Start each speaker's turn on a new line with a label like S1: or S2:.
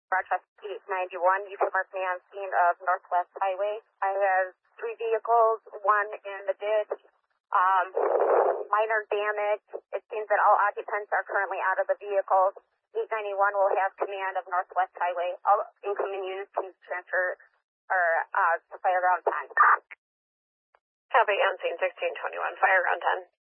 S1: Rochester 891, you can mark me on scene of Northwest Highway. I have 3 vehicles, one in the ditch, minor damage. It seems that all occupants are currently out of the vehicles. 891 will have command of Northwest Highway. All incoming units can transfer to Fire Ground 10.
S2: Copy, on scene 1621, Fire Ground 10.